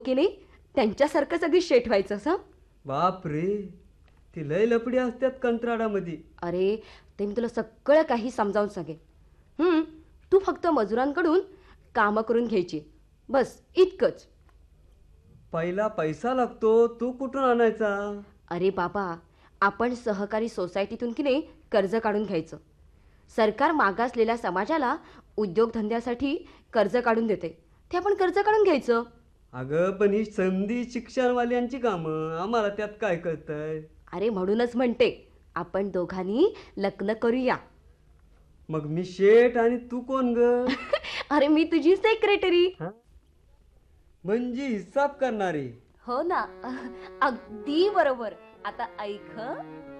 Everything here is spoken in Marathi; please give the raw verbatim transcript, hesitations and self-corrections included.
की नाही त्यांच्यासारखंच अगदी शेठ व्हायचंस हं. बाप रे, ती लय लपडी असतात कंत्राटामध्ये. अरे ते मी तुला सगळं काही समजावून सांगेन. हं, तू फक्त मजुरांकडून कामं करून घ्यायची, बस इतकंच. पहिला पैसा लागतो, तू कुठून आणायचा? अरे बाबा, आपण सहकारी सोसायटीतून की नाही कर्ज काढून घ्यायचं. सरकार मागासलेल्या समाजाला उद्योगधंद्यासाठी कर्ज काढून देते, ते आपण कर्ज काढून घ्यायचं. अगं पण ही संधी शिक्षणवाल्यांची कामं, आम्हाला त्यात काय कळतंय? अरे म्हणूनच म्हणते, आपण दोघांनी लग्न करूया. मग मी शेठ आणि तू कोण ग? अरे मी तुझी सेक्रेटरी. हा? म्हणजे हिसाब करणारी. हो ना, अगदी बरोबर. आता ऐक हं.